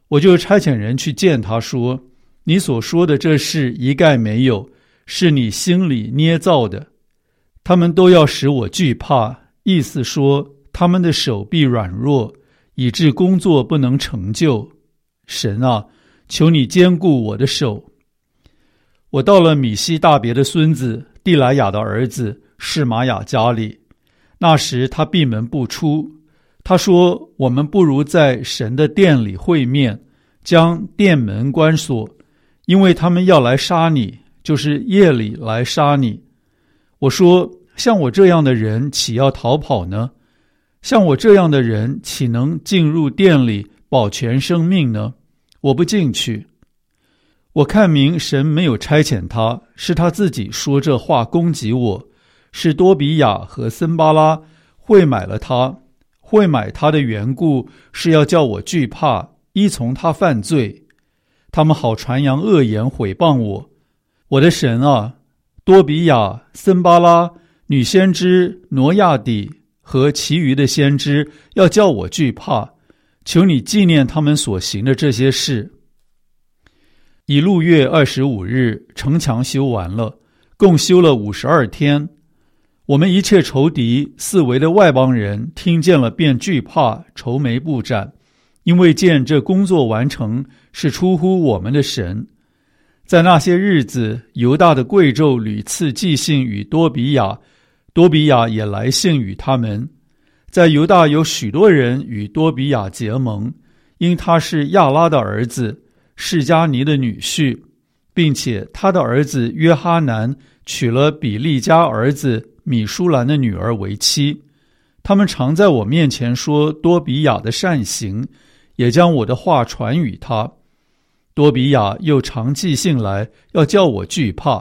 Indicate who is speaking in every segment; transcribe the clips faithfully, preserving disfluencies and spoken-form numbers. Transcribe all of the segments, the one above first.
Speaker 1: 我就差遣人去见他说，你所说的这事一概没有，是你心里捏造的。他们都要使我惧怕，意思说他们的手臂软弱，以致工作不能成就。神啊，求你坚固我的手。我到了米西大别的孙子蒂莱雅的儿子示玛雅家里，那时他闭门不出。他说，我们不如在神的殿里会面，将殿门关锁，因为他们要来杀你，就是夜里来杀你。我说，像我这样的人岂要逃跑呢？像我这样的人岂能进入殿里保全生命呢？我不进去。我看明神没有差遣他，是他自己说这话攻击我，是多比亚和森巴拉会买了他，会买他的缘故，是要叫我惧怕，依从他犯罪。他们好传扬恶言毁谤我。我的神啊，多比亚、森巴拉、女先知挪亚底和其余的先知要叫我惧怕，求你纪念他们所行的这些事。以路月二十五日，城墙修完了，共修了五十二天。我们一切仇敌四围的外邦人听见了便惧怕，愁眉不展，因为见这工作完成是出乎我们的神。在那些日子，犹大的贵胄屡次寄信与多比亚，多比亚也来信与他们。在犹大有许多人与多比亚结盟，因他是亚拉的儿子，示迦尼的女婿，并且他的儿子约哈南娶了比利家儿子米舒兰的女儿为妻。他们常在我面前说多比亚的善行，也将我的话传与他。多比亚又常寄信来，要叫我惧怕。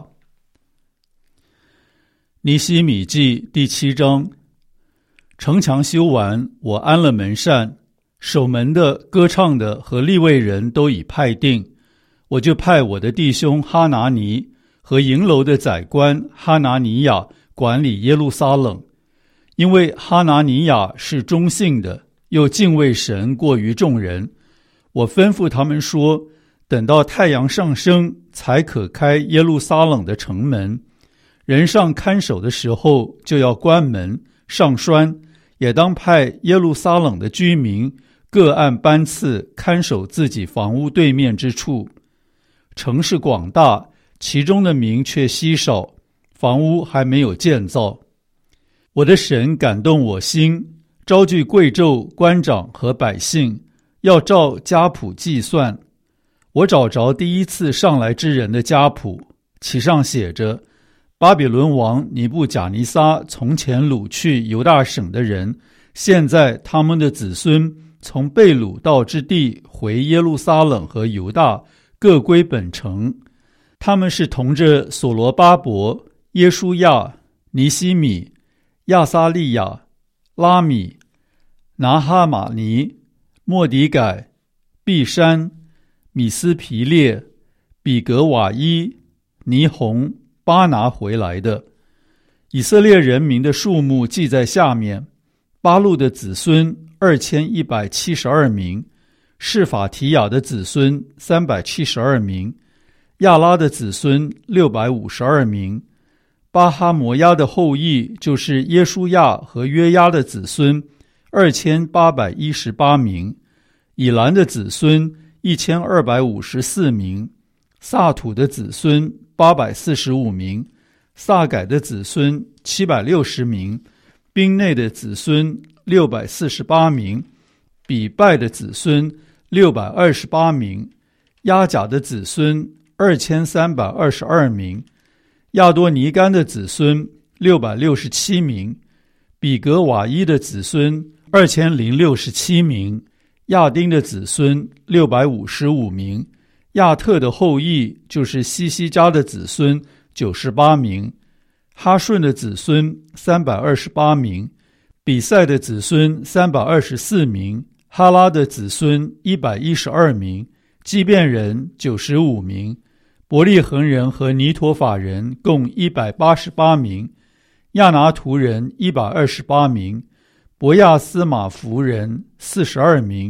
Speaker 1: 尼希米记第七章。城墙修完，我安了门扇，守门的、歌唱的和利未人都已派定，我就派我的弟兄哈拿尼和营楼的宰官哈拿尼亚管理耶路撒冷，因为哈拿尼亚是忠信的，又敬畏神过于众人。我吩咐他们说，等到太阳上升，才可开耶路撒冷的城门。人上看守的时候，就要关门上栓，也当派耶路撒冷的居民各按班次看守自己房屋对面之处。城市广大，其中的民却稀少，房屋还没有建造。我的神感动我心，招聚贵胄、官长和百姓，要照家谱计算。我找着第一次上来之人的家谱，其上写着，巴比伦王尼布甲尼撒从前掳去犹大省的人，现在他们的子孙从被掳到之地回耶路撒冷和犹大，各归本城。他们是同着所罗巴伯、耶书亚、尼希米、亚撒利亚、拉米、拿哈马尼、莫迪改、毕山、米斯皮列、比格瓦伊、尼红、巴拿回来的。以色列人民的数目记在下面：巴路的子孙二千一百七十二名，示法提雅的子孙三百七十二名，亚拉的子孙六百五十二名，巴哈摩亚的后裔就是耶书亚和约押的子孙二千八百一十八名，以兰的子孙一千二百五十四名，萨土的子孙八百四十五名，萨改的子孙七百六十名，宾内的子孙六百四十八名，比拜的子孙六百二十八名，亚甲的子孙二千三百二十二名，亚多尼干的子孙六百六十七名，比格瓦伊的子孙二千零六十七名，亚丁的子孙六百五十五名，亚特的后裔就是西西家的子孙九十八名，哈顺的子孙三百二十八名，比赛的子孙三百二十四名，哈拉的子孙一百一十二名，基遍人九十五名，伯利恒人和尼陀法人共一百八十八名，亚拿图人一百二十八名，伯亚斯马弗人四十二名，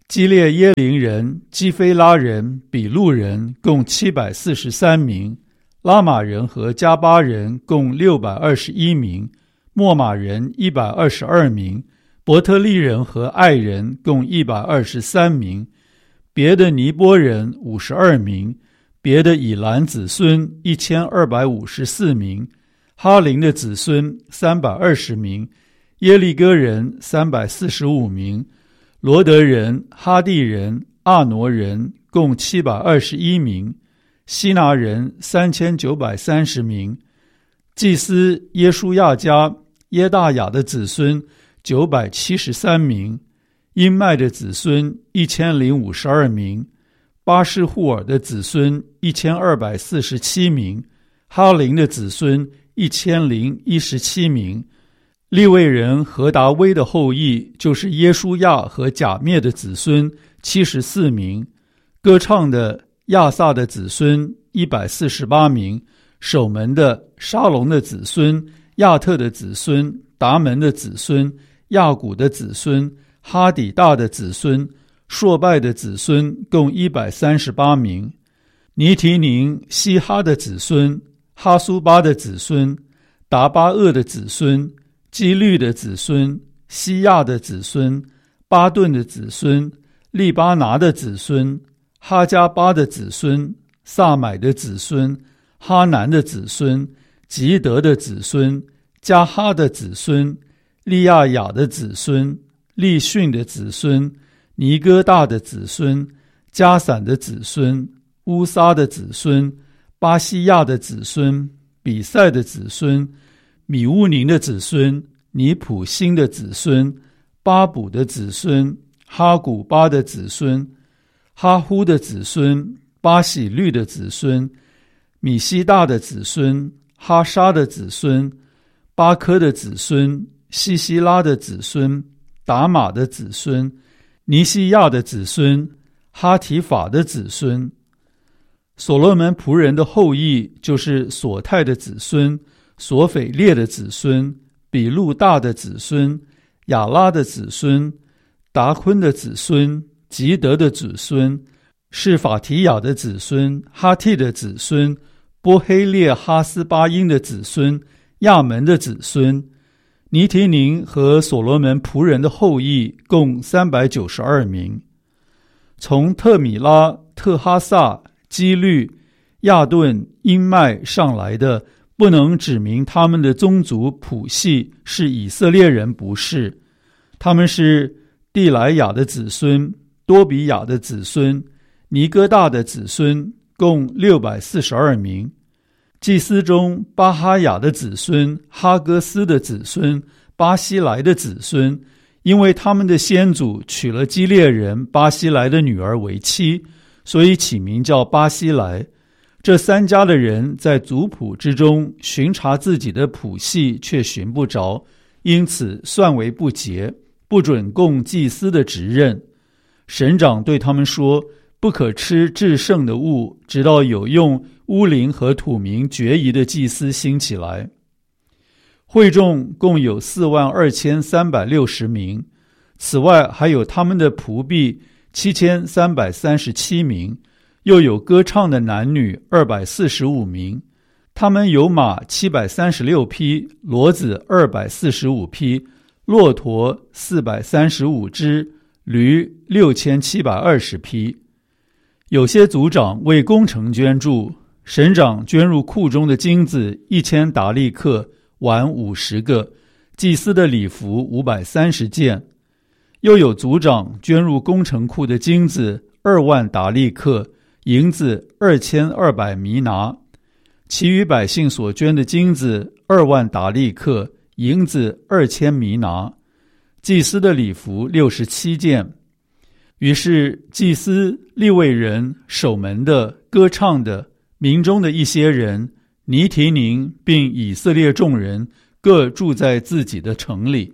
Speaker 1: 基列耶林人、基非拉人、比路人共七百四十三名，拉玛人和加巴人共六百二十一名，莫玛人一百二十二名，伯特利人和爱人共一百二十三名，别的尼波人五十二名，别的以兰子孙一千二百五十四名，哈林的子孙三百二十名，耶利哥人三百四十五名，罗德人、哈地人、阿挪人共七百二十一名，希拿人三千九百三十名，祭司耶书亚家耶大雅的子孙九百七十三名，因麦的子孙一千零五十二名，巴士户尔的子孙一千二百四十七名，哈林的子孙一千零一十七名。利未人何达威的后裔就是耶书亚和甲篾的子孙七十四名，歌唱的亚萨的子孙一百四十八名，守门的沙龙的子孙、亚特的子孙、达门的子孙、亚古的子孙、哈底大的子孙、朔拜的子孙共一百三十八名，尼提宁、希哈的子孙、哈苏巴的子孙、达巴厄的子孙、基律的子孙、西亚的子孙、巴顿的子孙、利巴拿的子孙、哈加巴的子孙、萨买的子孙、哈南的子孙、吉德的子孙、加哈的子孙、利亚雅的子孙、利逊的子孙、尼哥大的子孙、加散的子孙、乌撒的子孙、巴西亚的子孙、比赛的子孙、米乌宁的子孙、尼普辛的子孙、巴卜的子孙、哈古巴的子孙、哈呼的子孙、巴喜律的子孙、米西大的子孙、哈沙的子孙、巴科的子孙、西西拉的子孙、达玛的子孙、尼西亚的子孙、哈提法的子孙。所罗门仆人的后裔就是索泰的子孙、索斐列的子孙、比路大的子孙、亚拉的子孙、达昆的子孙、吉德的子孙、是法提亚的子孙、哈替的子孙、波黑列哈斯巴因的子孙、亚门的子孙。尼提宁和所罗门仆人的后裔共三百九十二名。从特米拉、特哈萨、基律、亚顿、因麦上来的，不能指明他们的宗族谱系是以色列人，不是。他们是地莱雅的子孙、多比雅的子孙、尼哥大的子孙，共六百四十二名。祭司中巴哈雅的子孙、哈戈斯的子孙、巴西莱的子孙，因为他们的先祖娶了基列人巴西莱的女儿为妻，所以起名叫巴西莱。这三家的人在族谱之中寻查自己的谱系，却寻不着，因此算为不洁，不准供祭司的职任。省长对他们说，不可吃至圣的物，直到有用乌灵和土民决疑的祭司兴起来。会众共有四万二千三百六十名，此外还有他们的仆婢七千三百三十七名，又有歌唱的男女二百四十五名。他们有马七百三十六匹，骡子二百四十五匹，骆驼四百三十五只，驴六千七百二十匹。有些族长为工程捐助，省长捐入库中的金子一千达利克，碗五十个，祭司的礼服五百三十件。又有族长捐入工程库的金子二万达利克，银子二千二百弥拿。其余百姓所捐的金子二万达利克，银子二千弥拿。祭司的礼服六十七件。于是祭司、利未人、守门的、歌唱的、民中的一些人、尼提宁并以色列众人各住在自己的城里。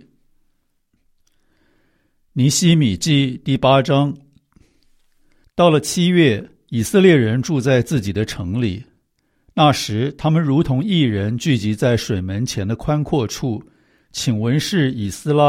Speaker 1: 尼希米记第八章。到了七月，以色列人住在自己的城里。那时他们如同一人聚集在水门前的宽阔处，请文士以斯拉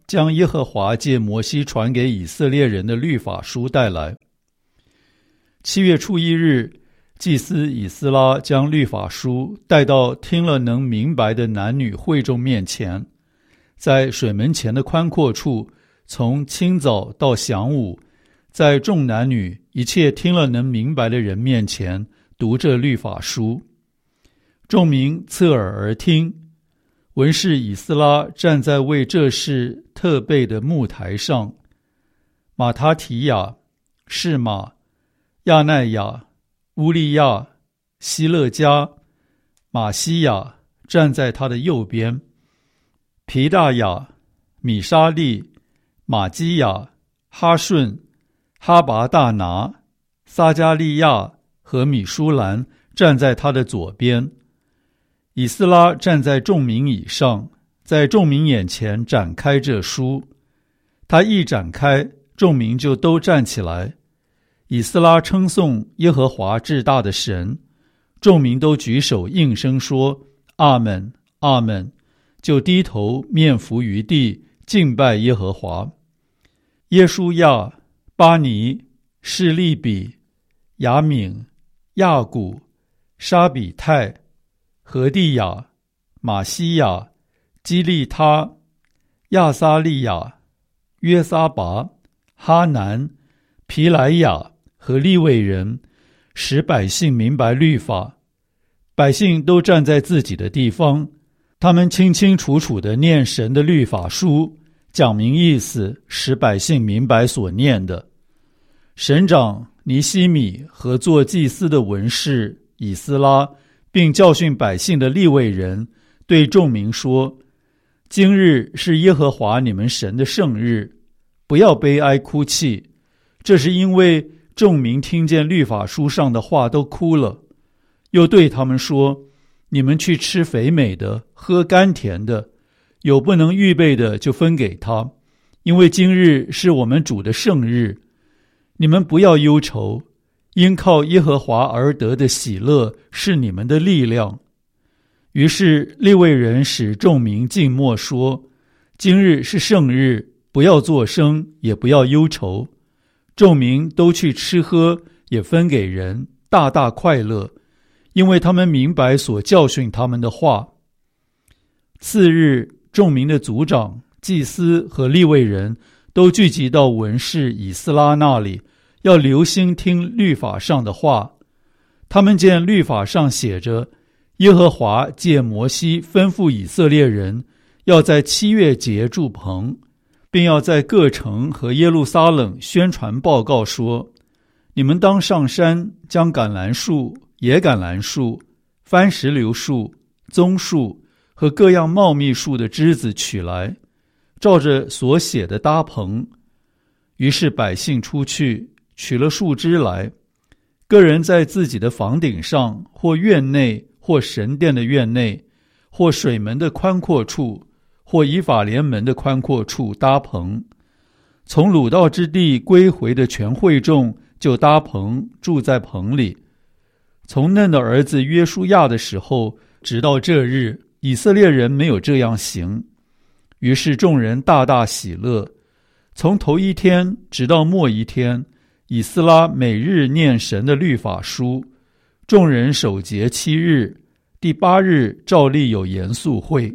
Speaker 1: 将耶和华借摩西传给以色列人的律法书带来。七月初一日，祭司以斯拉将律法书带到听了能明白的男女会众面前，在水门前的宽阔处，从清早到晌午，在众男女一切听了能明白的人面前读这律法书。众民侧耳而听，文士以斯拉站在为这事特备的木台上，马他提亚、示玛、亚奈亚、乌利亚、希勒加、马西亚站在他的右边，皮大雅、米沙利、马基亚、哈顺、哈拔大拿、撒加利亚和米舒兰站在他的左边。以斯拉站在众民以上，在众民眼前展开这书。他一展开，众民就都站起来。以斯拉称颂耶和华至大的神，众民都举手应声说阿们，阿们，就低头面伏于地，敬拜耶和华。耶书亚、巴尼、示利比、雅敏、亚古、沙比泰、何地亚、马西亚、基利他、亚撒利亚、约撒拔、哈南、皮莱亚和利未人，使百姓明白律法。百姓都站在自己的地方，他们清清楚楚地念神的律法书，讲明意思，使百姓明白所念的。省长尼希米和做祭司的文士以斯拉，并教训百姓的利未人，对众民说：今日是耶和华你们神的圣日，不要悲哀哭泣。这是因为众民听见律法书上的话都哭了。又对他们说：你们去吃肥美的，喝甘甜的，有不能预备的就分给他，因为今日是我们主的圣日。你们不要忧愁，因靠耶和华而得的喜乐是你们的力量。于是利未人使众民静默说：今日是圣日，不要作声，也不要忧愁。众民都去吃喝，也分给人，大大快乐，因为他们明白所教训他们的话。次日，众民的族长、祭司和利未人都聚集到文士以斯拉那里，要留心听律法上的话。他们见律法上写着，耶和华借摩西吩咐以色列人，要在七月节筑棚，并要在各城和耶路撒冷宣传报告说：你们当上山，将橄榄树、野橄榄树、番石榴树、棕树和各样茂密树的枝子取来，照着所写的搭棚。于是百姓出去，取了树枝来，个人在自己的房顶上，或院内，或神殿的院内，或水门的宽阔处，或以法莲门的宽阔处搭棚。从鲁道之地归回的全会众就搭棚，住在棚里。从嫩的儿子约书亚的时候，直到这日，以色列人没有这样行。于是众人大大喜乐。从头一天直到末一天，以斯拉每日念神的律法书。众人守节七日，第八日照例有严肃会。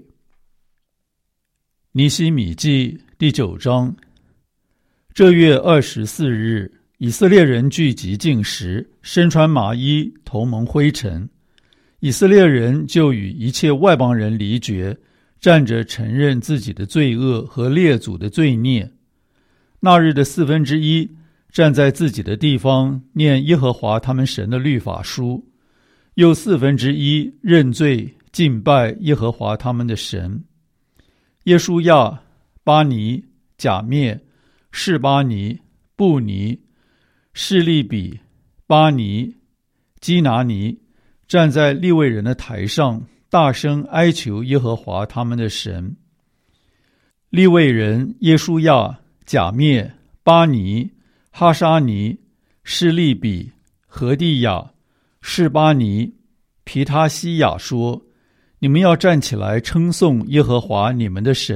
Speaker 1: 尼希米记第九章。这月二十四日，以色列人聚集进食，身穿麻衣，头蒙灰尘。以色列人就与一切外邦人离绝，站着承认自己的罪恶和列祖的罪孽。那日的四分之一站在自己的地方念耶和华他们神的律法书，又四分之一认罪敬拜耶和华他们的神。耶书亚、巴尼、甲灭、示巴尼、布尼、示利比、巴尼、基拿尼站在利未人的台上，大声哀求耶和华他们的神。利未人耶书亚、甲灭、巴尼、哈沙尼、示利比、何地亚、示巴尼、皮他西亚说：你们要站起来称颂耶和华你们的神，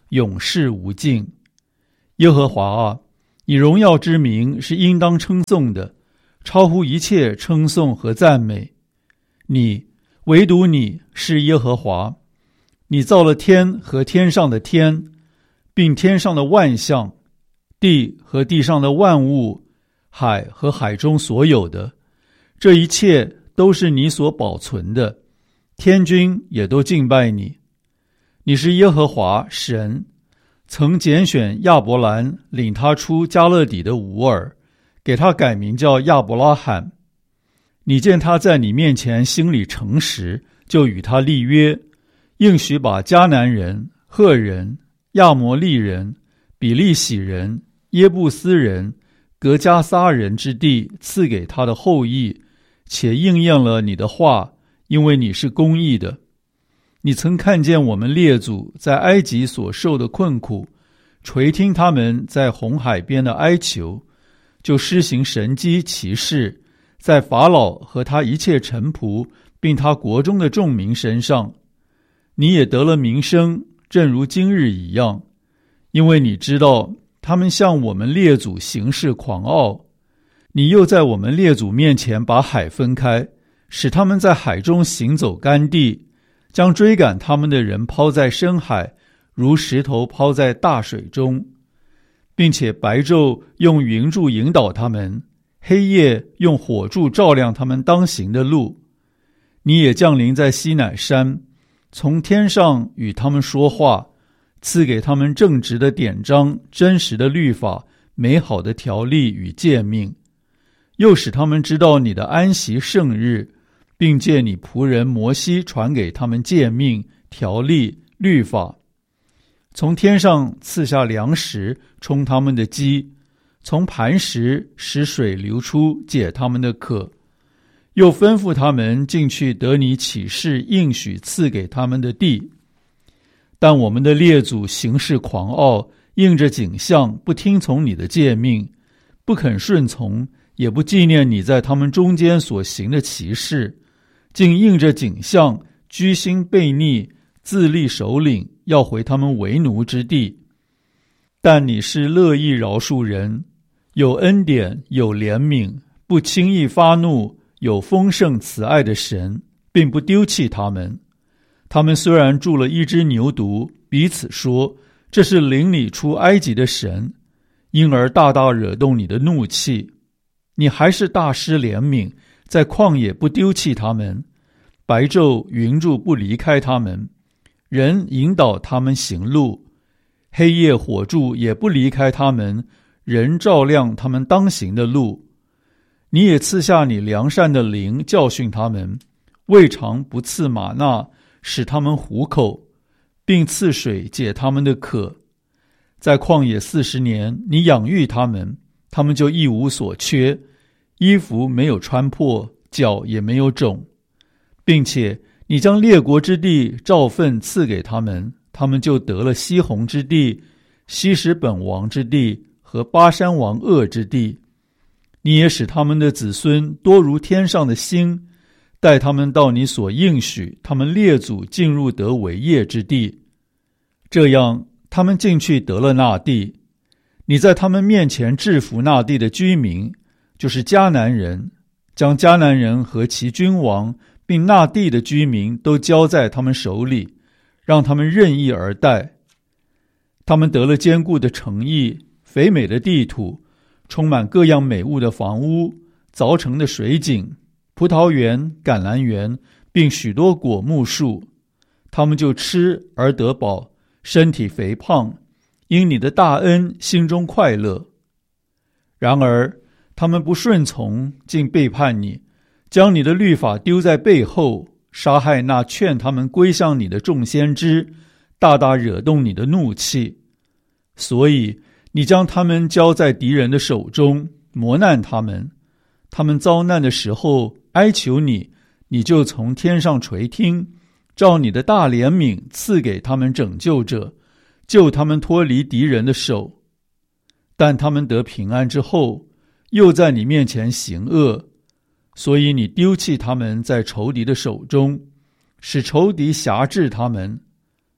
Speaker 1: 永世无尽。耶和华啊，你荣耀之名是应当称颂的，超乎一切称颂和赞美。你，唯独你是耶和华，你造了天和天上的天，并天上的万象，地和地上的万物，海和海中所有的，这一切都是你所保存的，天军也都敬拜你。你是耶和华神，曾拣选亚伯兰，领他出迦勒底的吾尔，给他改名叫亚伯拉罕。你见他在你面前心里诚实，就与他立约，应许把迦南人、赫人、亚摩利人、比利洗人、耶布斯人、革迦撒人之地赐给他的后裔，且应验了你的话，因为你是公义的。你曾看见我们列祖在埃及所受的困苦，垂听他们在红海边的哀求，就施行神迹奇事，在法老和他一切臣仆并他国中的众民身上。你也得了名声，正如今日一样，因为你知道他们向我们列祖行事狂傲。你又在我们列祖面前把海分开，使他们在海中行走干地，将追赶他们的人抛在深海，如石头抛在大水中，并且白昼用云柱引导他们，黑夜用火柱照亮他们当行的路。你也降临在西乃山，从天上与他们说话，赐给他们正直的典章、真实的律法、美好的条例与诫命，又使他们知道你的安息圣日，并借你仆人摩西传给他们诫命、条例、律法。从天上赐下粮食，充他们的饥，从磐石使水流出，解他们的渴。又吩咐他们进去得你启示应许赐给他们的地。但我们的列祖行事狂傲，应着景象，不听从你的诫命，不肯顺从，也不纪念你在他们中间所行的奇事，竟应着景象，居心悖逆，自立首领，要回他们为奴之地。但你是乐意饶恕人，有恩典，有怜悯，不轻易发怒，有丰盛慈爱的神，并不丢弃他们。他们虽然住了一只牛犊，彼此说，这是领你出埃及的神，因而大大惹动你的怒气。你还是大施怜悯，在旷野不丢弃他们，白昼云柱不离开他们，人引导他们行路，黑夜火柱也不离开他们，人照亮他们当行的路。你也赐下你良善的灵，教训他们，未尝不赐玛纳，使他们糊口，并赐水解他们的渴。在旷野四十年，你养育他们，他们就一无所缺，衣服没有穿破，脚也没有肿，并且你将列国之地照分赐给他们，他们就得了西宏之地、希实本王之地和巴山王噩之地。你也使他们的子孙多如天上的星，带他们到你所应许他们列祖进入得为业之地。这样他们进去得了那地。你在他们面前制服那地的居民，就是迦南人，将迦南人和其君王并那地的居民都交在他们手里，让他们任意而待。他们得了坚固的城邑，肥美的地土，充满各样美物的房屋，凿成的水井，葡萄园、橄榄园，并许多果木树。他们就吃而得饱，身体肥胖，因你的大恩心中快乐。然而他们不顺从，竟背叛你，将你的律法丢在背后，杀害那劝他们归向你的众先知，大大惹动你的怒气。所以你将他们交在敌人的手中，磨难他们。他们遭难的时候哀求你，你就从天上垂听，照你的大怜悯赐给他们拯救者，救他们脱离敌人的手。但他们得平安之后，又在你面前行恶，所以你丢弃他们在仇敌的手中，使仇敌辖制他们。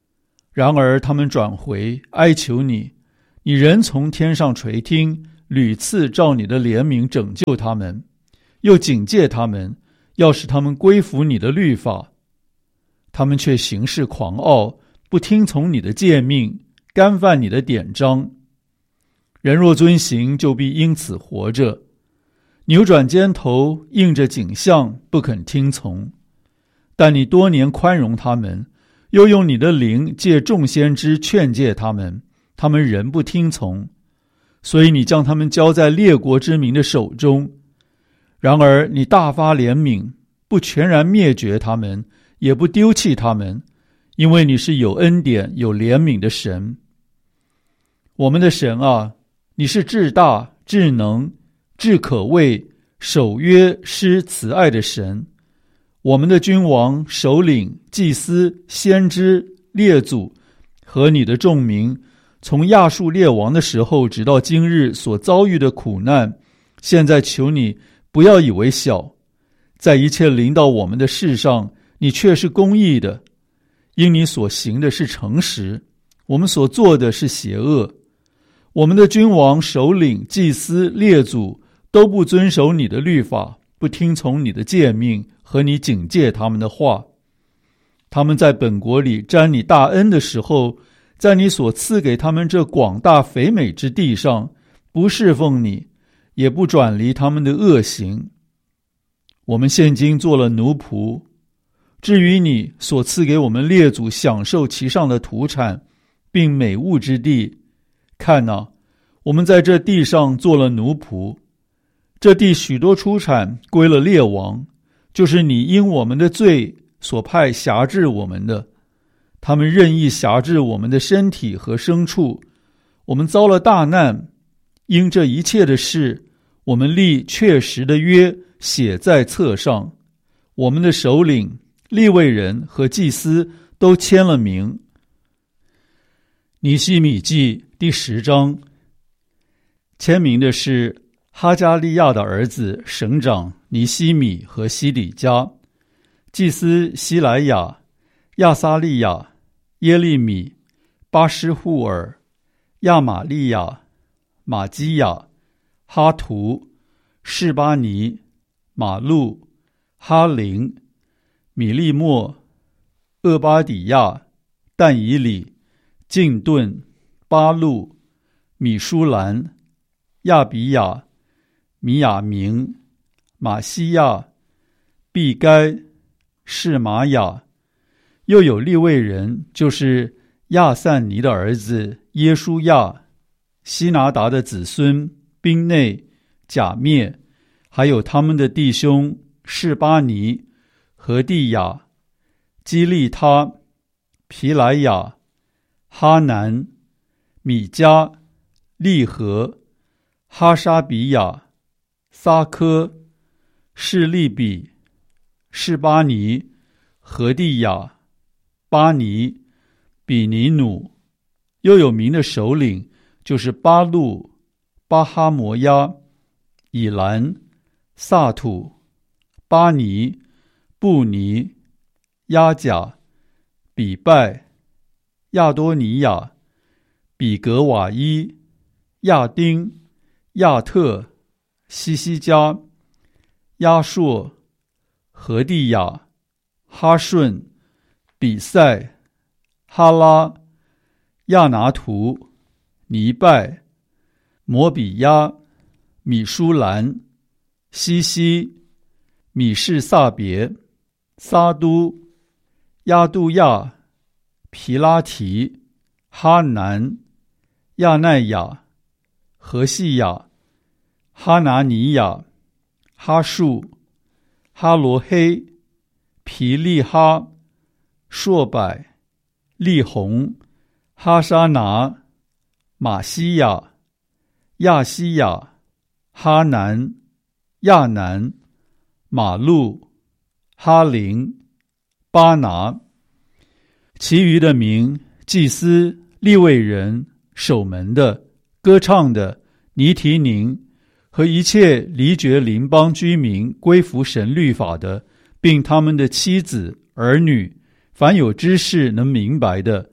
Speaker 1: 然而他们转回哀求你，你仍从天上垂听，屡次照你的怜悯拯救他们，又警戒他们，要使他们归服你的律法。他们却行事狂傲，不听从你的诫命，干犯你的典章。人若遵行，就必因此活着。扭转肩头，应着景象，不肯听从。但你多年宽容他们，又用你的灵借众先知劝诫他们，他们仍不听从。所以你将他们交在列国之民的手中。然而你大发怜悯，不全然灭绝他们，也不丢弃他们，因为你是有恩典有怜悯的神。我们的神啊，你是至大至能至可畏守约施慈爱的神。我们的君王首领祭司先知列祖和你的众民，从亚述列王的时候直到今日所遭遇的苦难，现在求你不要以为小。在一切临到我们的事上，你却是公义的，因你所行的是诚实，我们所做的是邪恶。我们的君王首领祭司列祖都不遵守你的律法，不听从你的诫命和你警戒他们的话。他们在本国里沾你大恩的时候，在你所赐给他们这广大肥美之地上，不侍奉你，也不转离他们的恶行。我们现今做了奴仆，至于你所赐给我们列祖享受其上的土产并美物之地，看哪，我们在这地上做了奴仆。这地许多出产归了列王，就是你因我们的罪所派辖制我们的。他们任意辖制我们的身体和牲畜，我们遭了大难。因这一切的事，我们立确实的约写在册上，我们的首领利未人和祭司都签了名。尼希米记第十章，签名的是哈加利亚的儿子省长尼希米和西底家，祭司希莱亚、亚撒利亚、耶利米、巴施户尔、亚玛利亚、玛基亚、哈图、示巴尼、马路、哈林、米利莫、厄巴底亚、但以里、敬顿、巴路、米舒兰、亚比亚、米亚明、马西亚、毕该、示玛雅。又有利未人，就是亚散尼的儿子耶书亚、希拿达的子孙宾内、甲灭，还有他们的弟兄示巴尼、何地亚、基利他、皮莱亚、哈南、米迦、利和、哈沙比亚、撒科、示利比、示巴尼、何地亚、巴尼、比尼努。又有名的首领，就是巴路、巴哈摩亚、以兰、萨土、巴尼、布尼、亚甲、比拜、亚多尼亚、比格瓦伊、亚丁、亚特、西西加、亚硕、何地亚、哈顺、比赛、哈拉、亚拿图、尼拜、摩比亚、米舒兰、西西、米士萨别、撒都、亚杜亚、皮拉提、哈南、亚奈亚、何西亚、哈拿尼亚、哈树、哈罗黑、皮利哈、硕柏、利红、哈沙拿、马西亚、亚西亚、哈南、亚南、马路、哈林、巴拿。其余的名，祭司、利未人、守门的、歌唱的、尼提宁和一切离绝邻邦居民归服神律法的，并他们的妻子儿女，凡有知识能明白的，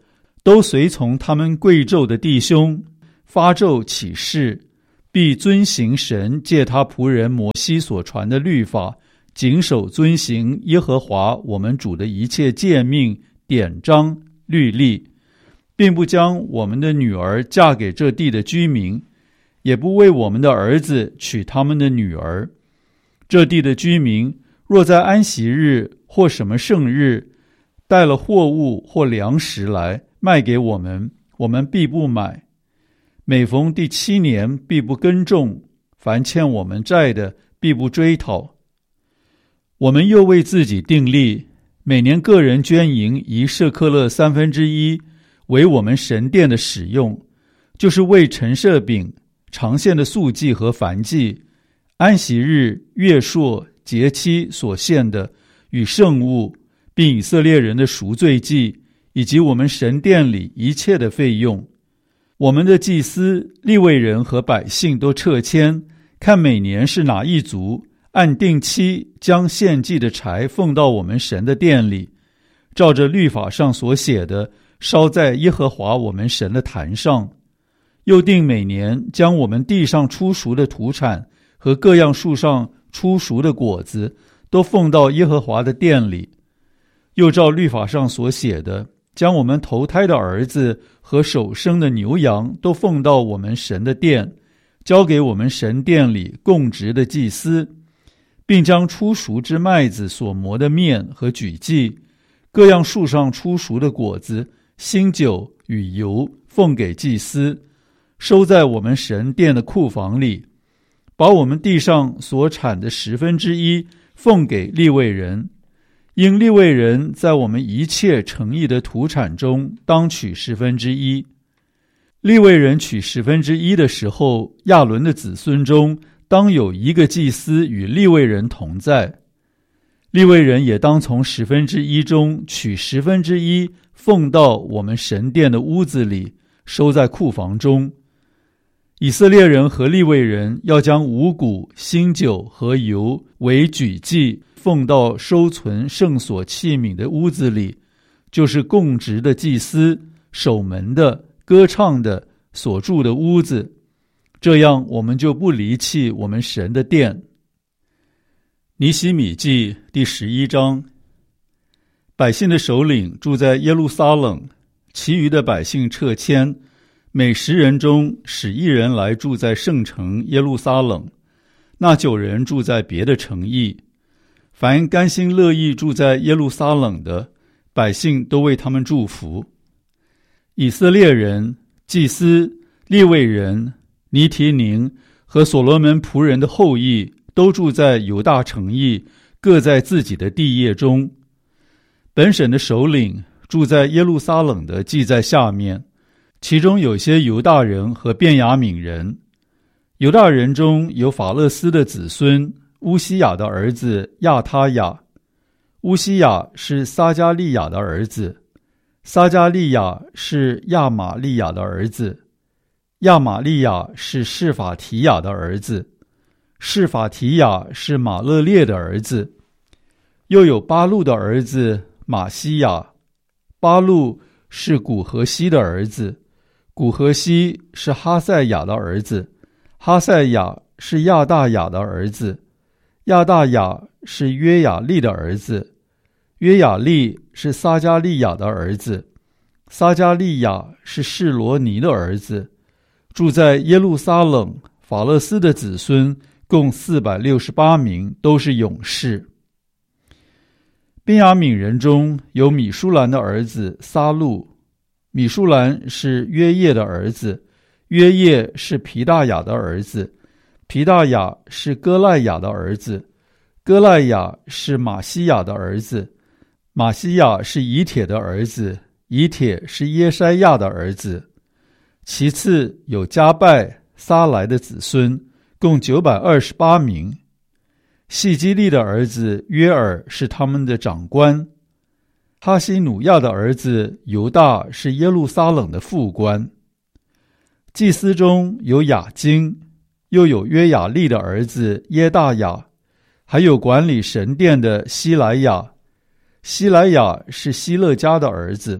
Speaker 1: 都随从他们贵胄的弟兄，发咒起誓，必遵行神借他仆人摩西所传的律法，谨守遵行耶和华我们主的一切诫命、典章、律例，并不将我们的女儿嫁给这地的居民，也不为我们的儿子娶他们的女儿。这地的居民若在安息日或什么圣日带了货物或粮食来卖给我们，我们必不买。每逢第七年必不耕种，凡欠我们债的必不追讨。我们又为自己订立，每年个人捐银一舍客勒三分之一，为我们神殿的使用，就是为陈设饼、常献的素祭和燔祭、安息日、月朔、节期所献的与圣物，并以色列人的赎罪祭，以及我们神殿里一切的费用。我们的祭司、利未人和百姓都撤迁，看每年是哪一族，按定期将献祭的柴奉到我们神的殿里，照着律法上所写的，烧在耶和华我们神的坛上。又定每年将我们地上出熟的土产和各样树上出熟的果子都奉到耶和华的殿里。又照律法上所写的，将我们头胎的儿子和首生的牛羊都奉到我们神的殿，交给我们神殿里供职的祭司，并将出熟之麦子所磨的面和举祭，各样树上出熟的果子、新酒与油奉给祭司，收在我们神殿的库房里，把我们地上所产的十分之一奉给利未人。因利未人在我们一切诚意的土产中当取十分之一。利未人取十分之一的时候，亚伦的子孙中当有一个祭司与利未人同在。利未人也当从十分之一中取十分之一，奉到我们神殿的屋子里，收在库房中。以色列人和利未人要将五谷、新酒和油为举祭，奉到收存圣所器皿的屋子里，就是供职的祭司、守门的、歌唱的所住的屋子。这样我们就不离弃我们神的殿。尼希米记第十一章。百姓的首领住在耶路撒冷，其余的百姓撤迁，每十人中使一人来住在圣城耶路撒冷，那九人住在别的城邑。凡甘心乐意住在耶路撒冷的，百姓都为他们祝福。以色列人、祭司、利未人、尼提宁和所罗门仆人的后裔都住在犹大城邑，各在自己的地业中。本省的首领住在耶路撒冷的记在下面，其中有些犹大人和便雅悯人。犹大人中有法勒斯的子孙乌西雅的儿子亚他雅，乌西雅是撒迦利亚的儿子，撒迦利亚是亚玛利亚的儿子，亚玛利亚是示法提亚的儿子，示法提亚是马勒列的儿子。又有巴路的儿子马西亚，巴路是古何西的儿子，古何西是哈赛亚的儿子，哈赛亚是亚大雅的儿子，亚大雅是约雅利的儿子，约雅利是撒迦利亚的儿子，撒迦利亚是示罗尼的儿子。住在耶路撒冷法勒斯的子孙共四百六十八名，都是勇士。便雅悯人中有米舒兰的儿子撒路，米舒兰是约叶的儿子，约叶是皮大雅的儿子，皮大雅是哥赖雅的儿子，哥赖雅是马西亚的儿子，马西亚是以铁的儿子，以铁是耶筛亚的儿子。其次有加拜、撒来的子孙，共九百二十八名。细基利的儿子约尔是他们的长官，哈西努亚的儿子犹大是耶路撒冷的副官。祭司中有雅金，又有约雅利的儿子耶大雅，还有管理神殿的希莱亚。希莱亚是希勒家的儿子，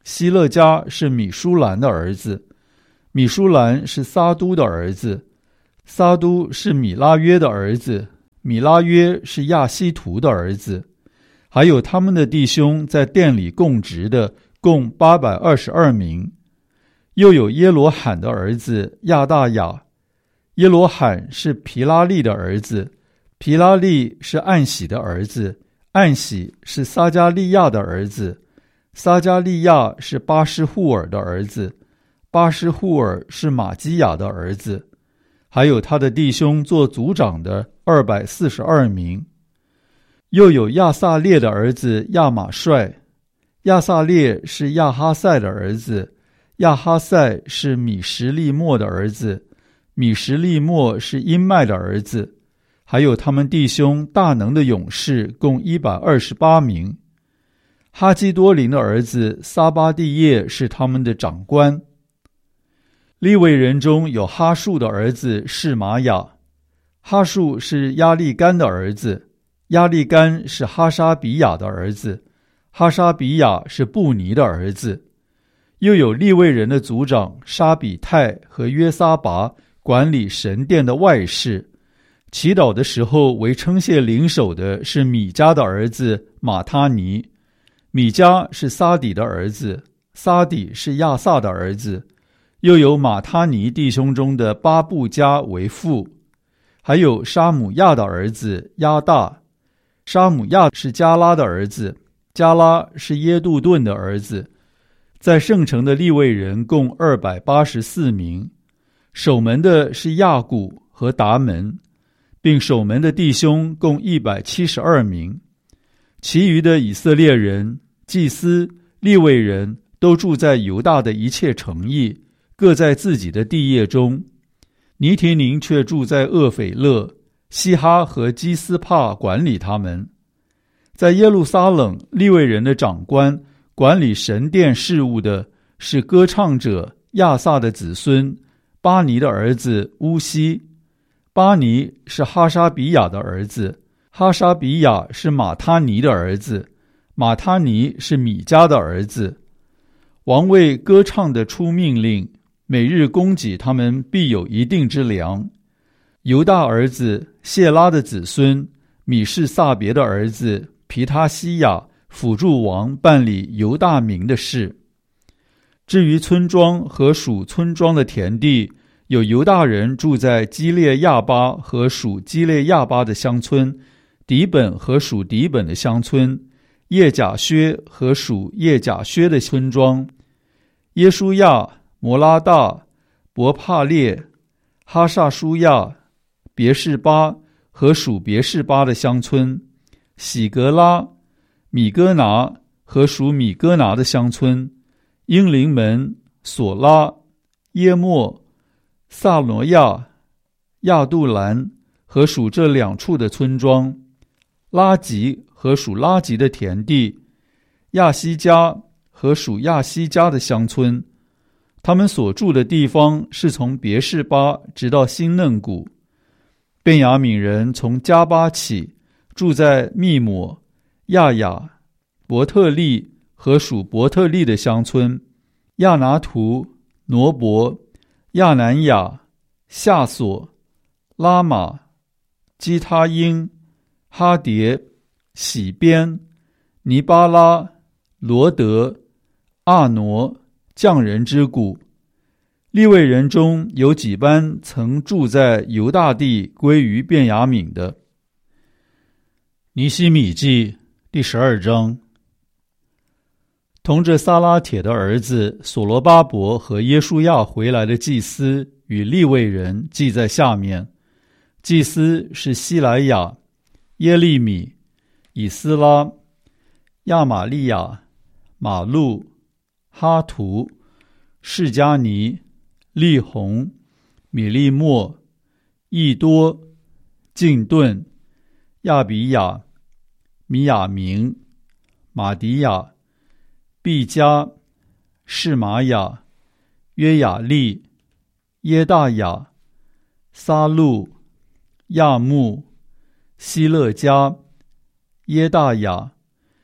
Speaker 1: 希勒家是米舒兰的儿子，米舒兰是撒都的儿子，撒都是米拉约的儿子，米拉约是亚希图的儿子。还有他们的弟兄在殿里供职的共八百二十二名。又有耶罗罕的儿子亚大雅，耶罗罕是皮拉利的儿子，皮拉利是暗喜的儿子，暗喜是撒加利亚的儿子，撒加利亚是巴施户尔的儿子，巴施户尔是玛基亚的儿子。还有他的弟兄做族长的二百四十二名。又有亚撒列的儿子亚玛帅，亚撒列是亚哈塞的儿子，亚哈塞是米什利末的儿子，米什利末是因麦的儿子。还有他们弟兄大能的勇士共一百二十八名。哈基多林的儿子撒巴蒂叶是他们的长官。利未人中有哈树的儿子是玛雅，哈树是亚利干的儿子，亚利干是哈沙比亚的儿子，哈沙比亚是布尼的儿子。又有利未人的族长沙比泰和约撒拔管理神殿的外事。祈祷的时候为称谢领首的是米迦的儿子马他尼，米迦是撒底的儿子，撒底是亚萨的儿子。又有马他尼弟兄中的巴布加为父。还有沙姆亚的儿子亚大，沙姆亚是加拉的儿子，加拉是耶杜顿的儿子。在圣城的利未人共二百八十四名。守门的是亚古和达门，并守门的弟兄共一百七十二名。其余的以色列人、祭司、利未人都住在犹大的一切城邑，各在自己的地业中。尼提宁却住在厄斐勒，西哈和基斯帕管理他们。在耶路撒冷，利未人的长官管理神殿事务的是歌唱者亚萨的子孙巴尼的儿子乌西。巴尼是哈沙比亚的儿子，哈沙比亚是马他尼的儿子，马他尼是米迦的儿子。王为歌唱的出命令，每日供给他们必有一定之粮。犹大儿子谢拉的子孙米士撒别的儿子皮他西亚辅助王办理犹大民的事。至于村庄和属村庄的田地，有犹大人住在基列亚巴和属基列亚巴的乡村，底本和属底本的乡村，叶甲薛和属叶甲薛的村庄，耶书亚、摩拉大、伯帕列、哈萨舒亚、别是巴和属别是巴的乡村，喜格拉、米哥拿和属米哥拿的乡村，英灵门、索拉、耶莫、萨罗亚、亚杜兰和属这两处的村庄，拉吉和属拉吉的田地，亚西加和属亚西加的乡村。他们所住的地方是从别是巴直到新嫩谷。便雅悯人从加巴起，住在密抹、亚雅、伯特利和属伯特利的乡村，亚拿图、挪伯、亚南雅、夏索、拉玛、基他因、哈迭、喜边、尼巴拉、罗德、阿挪，匠人之谷。利未人中有几班曾住在犹大地归于便雅悯的。尼希米记第十二章。同着撒拉铁的儿子所罗巴伯和耶书亚回来的祭司与利未人记在下面。祭司是希莱亚、耶利米、以斯拉、亚玛利亚、马路、哈图、士加尼、利宏、米利莫、益多、敬顿、亚比亚、米亚明、马迪亚、毕加、士玛雅、约雅利、耶大雅、撒路、亚木、希勒加、耶大雅、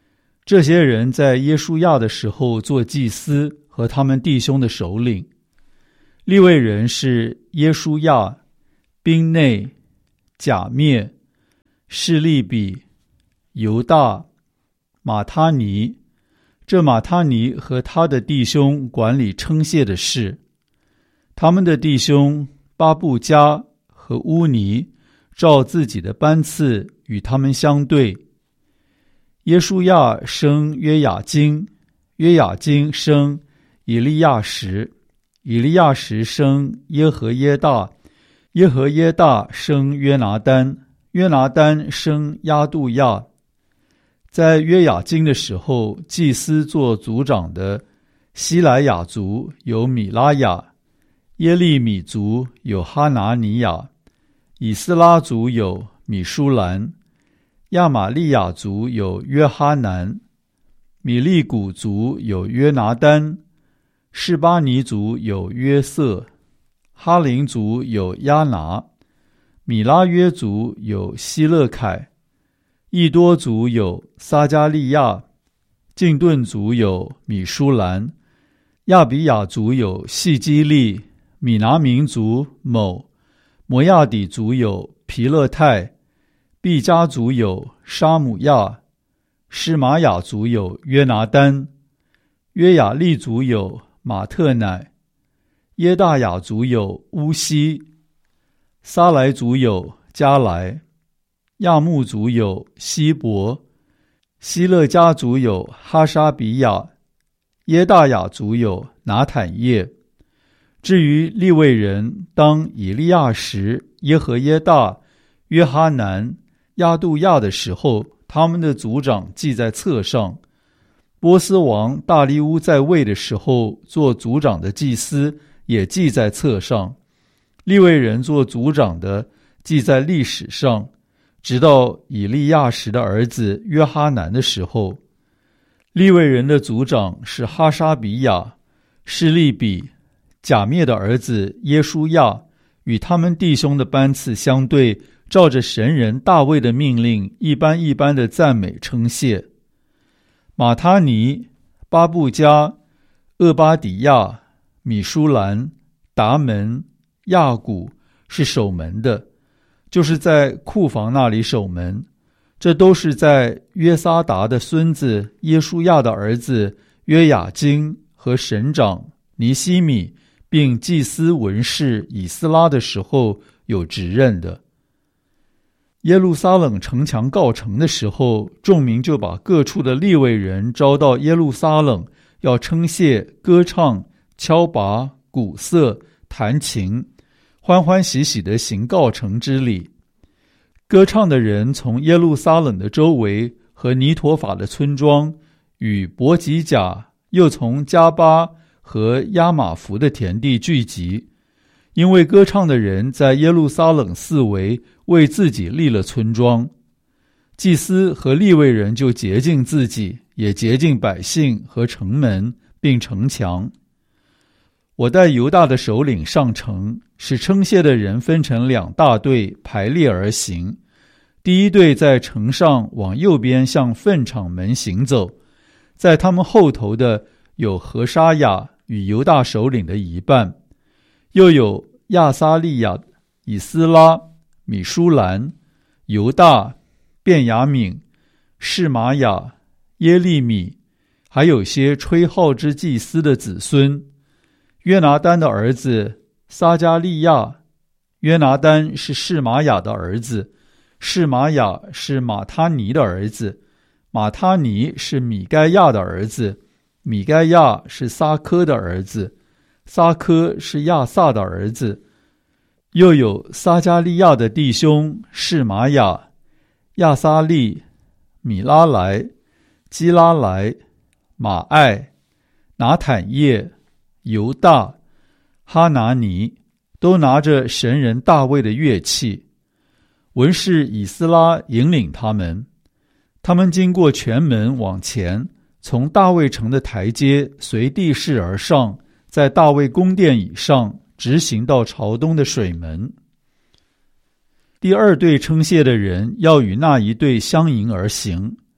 Speaker 1: 这些人在耶书亚的时候做祭司和他们弟兄的首领。利未人是耶书亚、宾内、甲篾、示利比、犹大、马他尼。这马他尼和他的弟兄管理称谢的事。他们的弟兄巴布加和乌尼照自己的班次与他们相对。耶书亚生约雅斤，约雅斤生以利亚实，以利亚实生耶和耶大，耶和耶大生约拿单，约拿单生亚杜亚。在约雅斤的时候，祭司做族长的希莱雅族有米拉雅，耶利米族有哈拿尼亚，以斯拉族有米舒兰，亚玛利亚族有约哈南，米利古族有约拿单，示巴尼族有约瑟，哈林族有亚拿，米拉约族有希勒凯，益多族有撒加利亚，敬顿族有米舒兰，亚比雅族有细基利，米拿民族某，摩亚底族有皮勒泰，毕加族有沙姆亚，施玛雅族有约拿单，约雅利族有马特乃，耶大雅族有乌西，撒来族有加来，亚木族有希伯，希勒家族有哈沙比亚，耶大雅族有拿坦叶。至于利未人，当以利亚实、耶和耶大、约哈南、亚杜亚的时候，他们的族长记在册上。波斯王大利乌在位的时候，做族长的祭司也记在册上。利未人做族长的记在历史上，直到以利亚实的儿子约哈南的时候。利未人的族长是哈沙比亚、示利比、甲篾的儿子耶书亚，与他们弟兄的班次相对，照着神人大卫的命令，一般一般的赞美称谢。马他尼、巴布加、厄巴底亚、米舒兰、达门、亚古是守门的，就是在库房那里守门。这都是在约撒达的孙子耶书亚的儿子约雅斤和省长尼希米并祭司文士以斯拉的时候有职任的。耶路撒冷城墙告成的时候，众民就把各处的利未人招到耶路撒冷，要称谢、歌唱、敲拔、鼓瑟、弹琴，欢欢喜喜地行告成之礼。歌唱的人从耶路撒冷的周围和尼陀法的村庄与伯吉甲，又从加巴和亚玛弗的田地聚集，因为歌唱的人在耶路撒冷四围为自己立了村庄。祭司和利未人就洁净自己，也洁净百姓和城门并城墙。我带犹大的首领上城，使称谢的人分成两大队排列而行。第一队在城上往右边向粪场门行走，在他们后头的有何沙雅与犹大首领的一半，又有亚撒利亚、以斯拉、米舒兰、犹大、便雅悯、示玛雅、耶利米，还有些吹号之祭司的子孙。约拿单的儿子撒加利亚，约拿单是示玛雅的儿子，示玛雅是马他尼的儿子，马他尼是米该亚的儿子，米该亚是撒科的儿子，撒科是亚萨的儿子。又有撒加利亚的弟兄示玛雅、亚撒利、米拉莱、基拉莱、马爱、拿坦叶、犹大、哈拿尼，都拿着神人大卫的乐器。文士以斯拉引领他们，他们经过全门往前，从大卫城的台阶随地势而上，在大卫宫殿以上直行到朝东的水门。第二队称谢的人要与那一队相迎而行。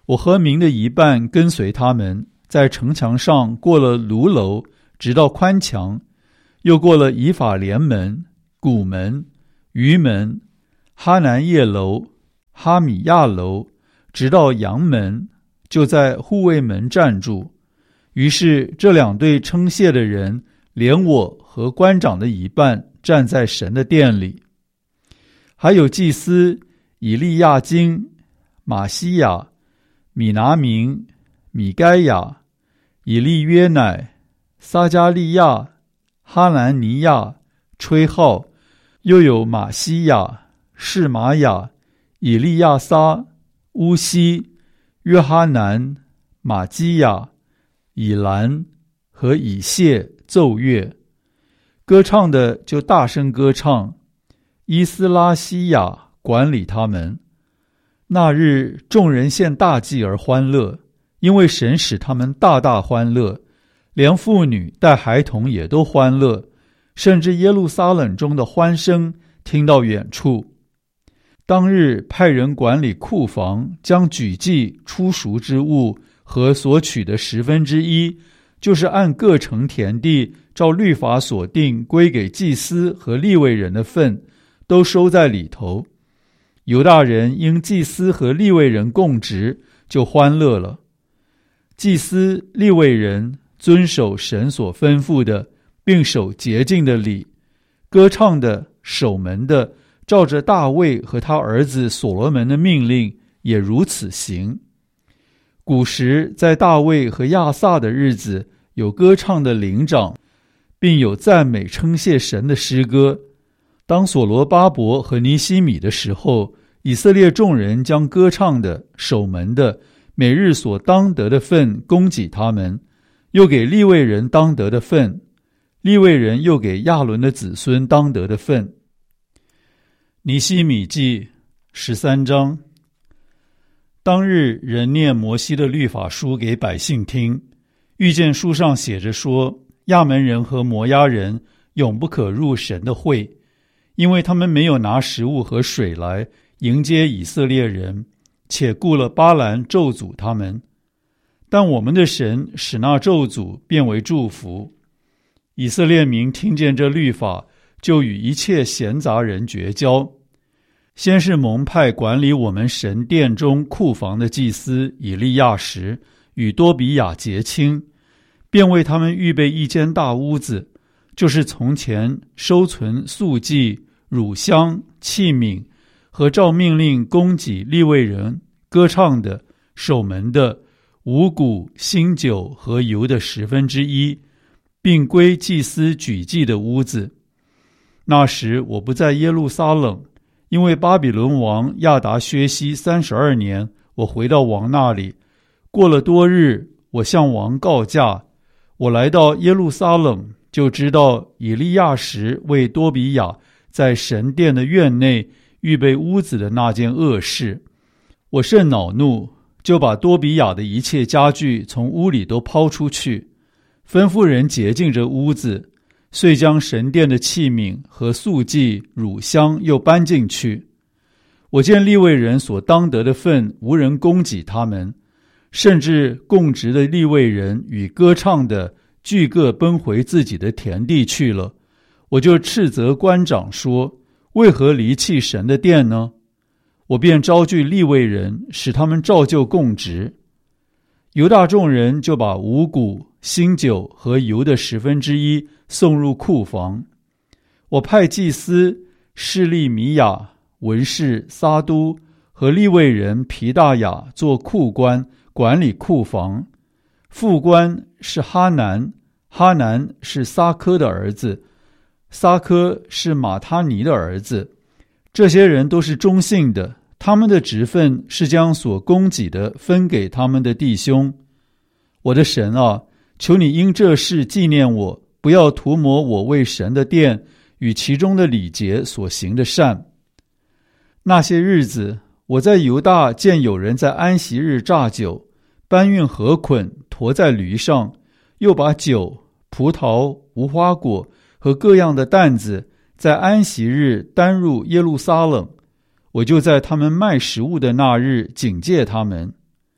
Speaker 1: 我和民的一半跟随他们，在城墙上过了卢楼，直到宽墙，又过了以法莲门、古门、鱼门、哈南叶楼、哈米亚楼，直到阳门，就在护卫门站住。于是这两队称谢的人，连我和官长的一半，站在神的殿里。还有祭司以利亚金、马西亚、米拿明、米该亚、以利约乃、撒加利亚、哈南尼亚吹号，又有马西亚、示玛雅、以利亚撒、乌西、约哈南、马基亚、以兰和以谢奏乐。歌唱的就大声歌唱，伊斯拉西亚管理他们。那日众人献大祭而欢乐，因为神使他们大大欢乐，连妇女带孩童也都欢乐，甚至耶路撒冷中的欢声听到远处。当日派人管理库房，将举祭出赎之物和所取的十分之一，就是按各城田地照律法所定归给祭司和利未人的份，都收在里头。犹大人因祭司和利未人供职，就欢乐了。祭司、利未人遵守神所吩咐的，并守洁净的礼；歌唱的、守门的，照着大卫和他儿子所罗门的命令，也如此行。古时在大卫和亚萨的日子，有歌唱的灵长，并有赞美称谢神的诗歌。当所罗巴伯和尼希米的时候，以色列众人将歌唱的、守门的每日所当得的份供给他们，又给利未人当得的份，利未人又给亚伦的子孙当得的份。尼希米记十三章。当日人念摩西的律法书给百姓听，遇见书上写着说，亚门人和摩押人永不可入神的会，因为他们没有拿食物和水来迎接以色列人，且雇了巴兰咒诅他们。但我们的神使那咒诅变为祝福。以色列民听见这律法，就与一切闲杂人绝交。先是蒙派管理我们神殿中库房的祭司以利亚时与多比亚结亲，便为他们预备一间大屋子，就是从前收存素祭、乳香、器皿和照命令供给利未人、歌唱的、守门的、五谷、新酒和油的十分之一，并归祭司举祭的屋子。那时我不在耶路撒冷，因为巴比伦王亚达薛西三十二年，我回到王那里。过了多日，我向王告假。我来到耶路撒冷，就知道以利亚时为多比亚在神殿的院内预备屋子的那件恶事。我甚恼怒，就把多比亚的一切家具从屋里都抛出去，吩咐人洁净这屋子，遂将神殿的器皿和素祭、乳香又搬进去。我见利未人所当得的份无人供给他们，甚至供职的利未人与歌唱的俱各奔回自己的田地去了。我就斥责官长说，为何离弃神的殿呢？我便招聚利未人，使他们照旧供职。犹大众人就把五谷、新酒和油的十分之一送入库房。我派祭司示利米亚、文士撒都和利未人皮大雅做库官，管理库房。副官是哈南，哈南是撒科的儿子，撒科是马他尼的儿子。这些人都是忠信的，他们的职分是将所供给的分给他们的弟兄。我的神啊，求你因这事纪念我，不要涂抹我为神的殿与其中的礼节所行的善。那些日子，我在犹大见有人在安息日榨酒，搬运禾捆驮在驴上，又把酒、葡萄、无花果和各样的担子在安息日担入耶路撒冷。我就在他们卖食物的那日警戒他们。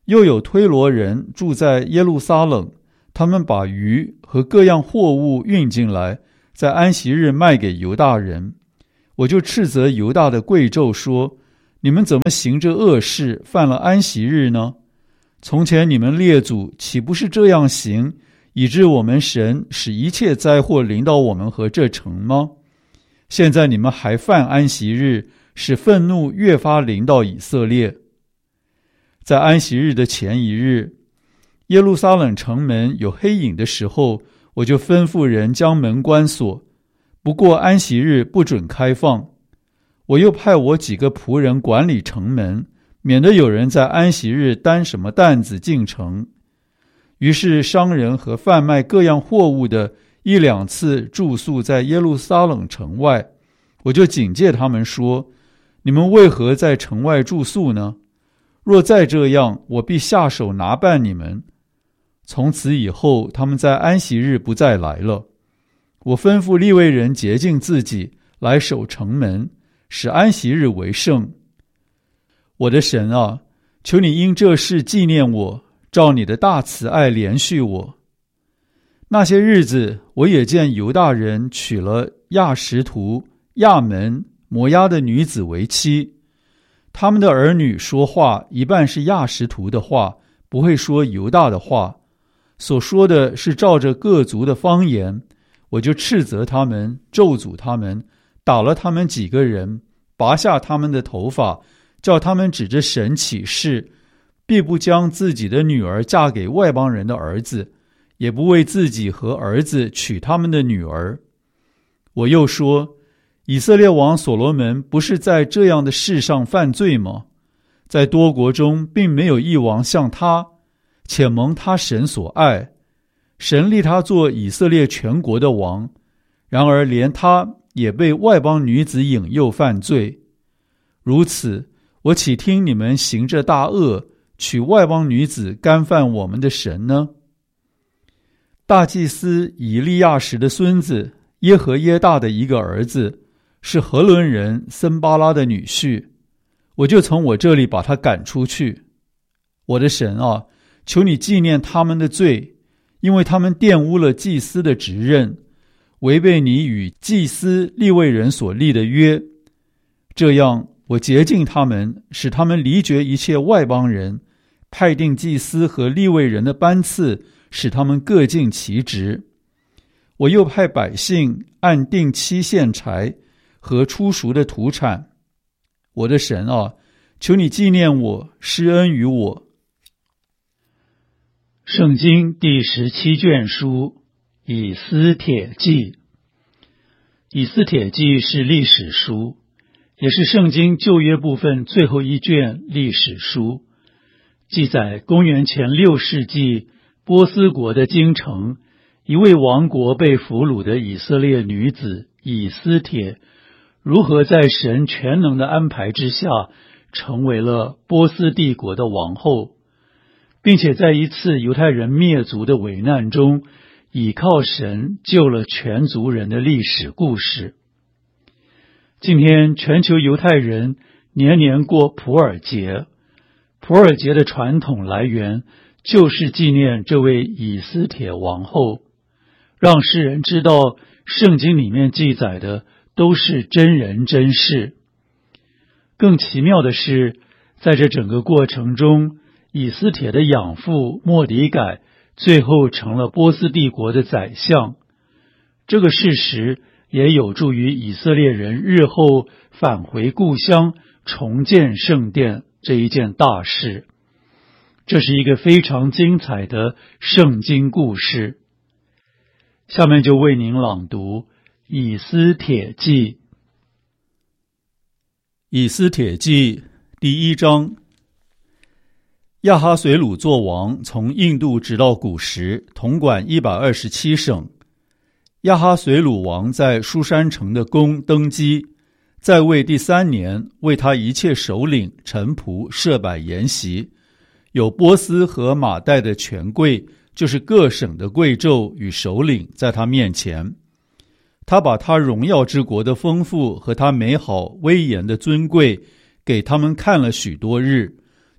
Speaker 1: 又有推罗人住在耶路撒冷，他们把鱼和各样货物运进来，在安息日卖给犹大人。我就斥责犹大的贵胄说，你们怎么行这恶事，犯了安息日呢？从前你们列祖岂不是这样行，以致我们神使一切灾祸临到我们和这城吗？现在你们还犯安息日，使愤怒越发临到以色列。在安息日的前一日，耶路撒冷城门有黑影的时候，我就吩咐人将门关锁，不过安息日不准开放。我又派我几个仆人管理城门，免得有人在安息日担什么担子进城。于是商人和贩卖各样货物的一两次住宿在耶路撒冷城外，我就警戒他们说，你们为何在城外住宿呢？若再这样，我必下手拿办你们。从此以后，他们在安息日不再来了。我吩咐利未人洁净自己，来守城门，使安息日为圣。我的神啊，求你因这事纪念我，照你的大慈爱怜恤我。那些日子，我也见犹大人娶了亚实图、亚门、摩押的女子为妻。他们的儿女说话一半是亚实图的话，不会说犹大的话，所说的是照着各族的方言。我就斥责他们，咒诅他们，打了他们几个人，拔下他们的头发，叫他们指着神起誓，必不将自己的女儿嫁给外邦人的儿子，也不为自己和儿子娶他们的女儿。我又说，以色列王所罗门不是在这样的事上犯罪吗？在多国中并没有一王像他，且蒙他神所爱，神立他做以色列全国的王，然而连他也被外邦女子引诱犯罪。如此，我岂听你们行这大恶，娶外邦女子干犯我们的神呢？大祭司以利亚实的孙子耶和耶大的一个儿子，是何伦人森巴拉的女婿，我就从我这里把他赶出去。我的神啊，求你纪念他们的罪，因为他们玷污了祭司的职任，违背你与祭司利未人所立的约。这样我洁净他们，使他们离绝一切外邦人，派定祭司和利未人的班次，使他们各尽其职。我又派百姓按定期献柴和初熟的土产。我的神啊，求你纪念我，施恩于我。
Speaker 2: 圣经第十七卷书以斯帖记。以斯帖记是历史书，也是圣经旧约部分最后一卷历史书，记载公元前六世纪波斯国的京城，一位亡国被俘虏的以色列女子以斯帖，如何在神全能的安排之下，成为了波斯帝国的王后，并且在一次犹太人灭族的危难中，倚靠神救了全族人的历史故事。今天全球犹太人年年过普尔节，普尔节的传统来源就是纪念这位以斯帖王后，让世人知道圣经里面记载的都是真人真事。更奇妙的是，在这整个过程中，以斯帖的养父末底改最后成了波斯帝国的宰相。这个事实也有助于以色列人日后返回故乡，重建圣殿这一件大事。这是一个非常精彩的圣经故事。下面就为您朗读以斯帖记。
Speaker 1: 以斯帖记第一章。亚哈随鲁作王，从印度直到古时，统管一百二十七省。亚哈随鲁王在书珊城的宫登基，在位第三年，为他一切首领臣仆设摆筵席，有波斯和马代的权贵，就是各省的贵胄与首领，在他面前。他把他荣耀之国的丰富和他美好威严的尊贵给他们看了许多日，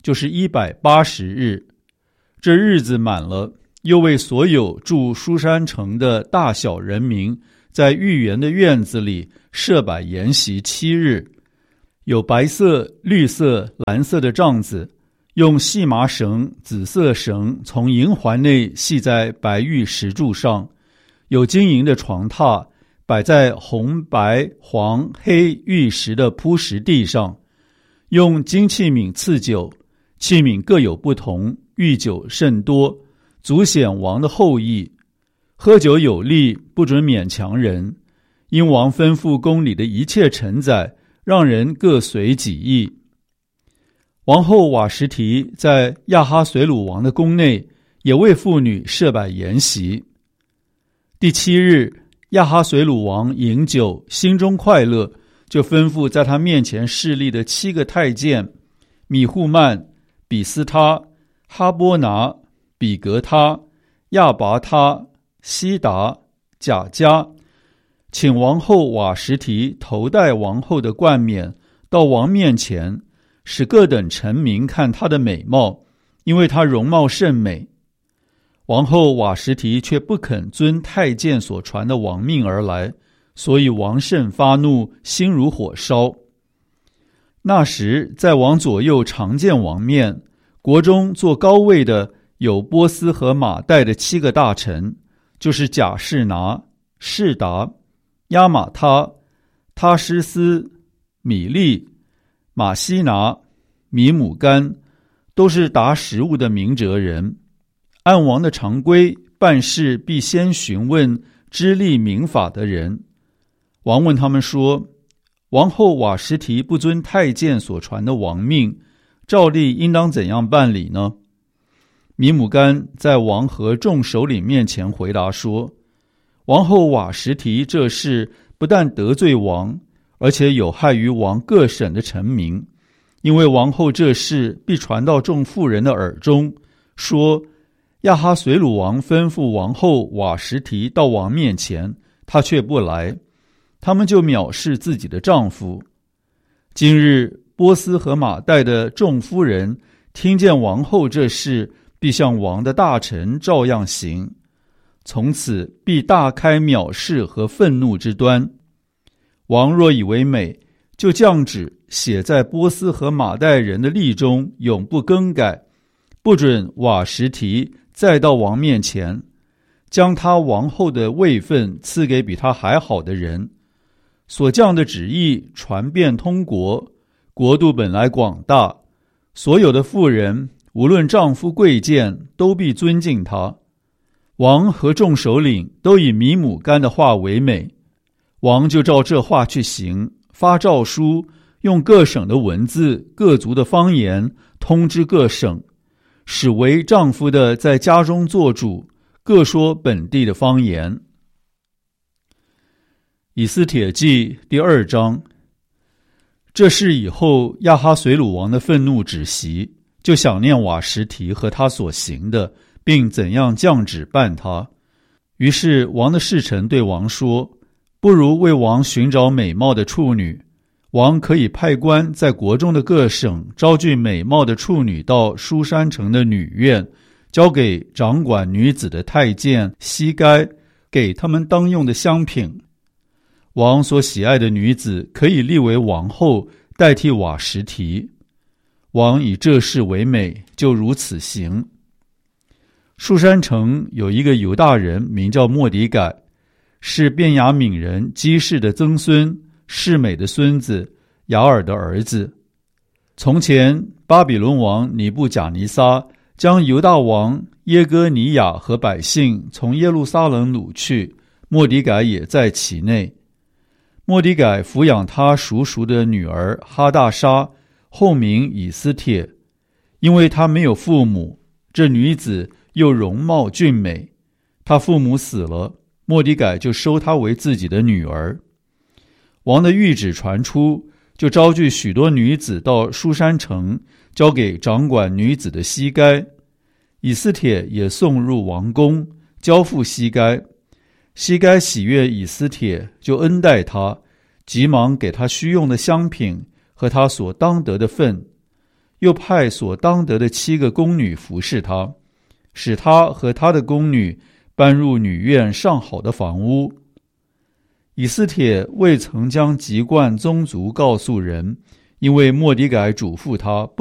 Speaker 1: 就是一百八十日。这日子满了，又为所有住书珊城的大小人民，在御园的院子里设摆筵席七日，有白色、绿色、蓝色的帐子，用细麻绳、紫色绳从银环内系在白玉石柱上，有金银的床榻摆在红、白、黄、黑玉石的铺石地上，用金器皿赐酒，器皿各有不同，御酒甚多，足显王的厚意。喝酒有例，不准勉强人，因王吩咐宫里的一切臣宰，让人各随己意。王后瓦实提在亚哈随鲁王的宫内，也为妇女设摆筵席。第七日，亚哈随鲁王饮酒，心中快乐，就吩咐在他面前侍立的七个太监米户曼、比斯他、哈波拿、比格他、亚拔他、西达、贾加，请王后瓦实提头戴王后的冠冕，到王面前，使各等臣民看她的美貌，因为她容貌甚美。王后瓦实提却不肯遵太监所传的王命而来，所以王甚发怒，心如火烧。那时在王左右常见王面，国中坐高位的有波斯和马代的七个大臣，就是贾士拿、士达、亚玛他、他施斯、米利、马西拿、米姆干，都是达食物的明哲人。按王的常规，办事必先询问知例明法的人。王问他们说，王后瓦实提不遵太监所传的王命，照例应当怎样办理呢？米姆干在王和众首领面前回答说，王后瓦实提这事不但得罪王，而且有害于王各省的臣民，因为王后这事必传到众妇人的耳中，说亚哈随鲁王吩咐王后瓦实提到王面前，她却不来，他们就藐视自己的丈夫。今日波斯和马代的众夫人听见王后这事，必向王的大臣照样行，从此必大开藐视和愤怒之端。王若以为美，就降旨写在波斯和马代人的例中，永不更改，不准瓦实提再到王面前，将他王后的位分赐给比他还好的人。所降的旨意传遍通国，国度本来广大，所有的妇人无论丈夫贵贱，都必尊敬他。王和众首领都以米姆干的话为美，王就照这话去行，发诏书，用各省的文字、各族的方言通知各省，使为丈夫的在家中做主，各说本地的方言。以斯帖记第二章。这事以后，亚哈随鲁王的愤怒止息，就想念瓦实提和他所行的，并怎样降旨办他。于是王的侍臣对王说，不如为王寻找美貌的处女，王可以派官在国中的各省招聚美貌的处女到书珊城的女院，交给掌管女子的太监西该，给他们当用的香品。王所喜爱的女子可以立为王后，代替瓦实提。王以这事为美，就如此行。书珊城有一个犹大人，名叫末底改，是便雅悯人基士的曾孙，示美的孙子，雅尔的儿子。从前巴比伦王尼布甲尼撒将犹大王耶哥尼雅和百姓从耶路撒冷掳去，末底改也在其内。末底改抚养他叔叔的女儿哈大沙，后名以斯帖，因为她没有父母，这女子又容貌俊美，她父母死了，末底改就收她为自己的女儿。王的谕旨传出，就招聚许多女子到书珊城，交给掌管女子的西该。以斯帖也送入王宫，交付西该。西该喜悦以斯帖，就恩待他，急忙给他需用的香品和他所当得的分。 又派所当得的七个宫女服侍他，使他和他的宫女搬入女院上好的房屋。以斯帖未曾将籍贯宗族告诉人，因为末底改嘱咐他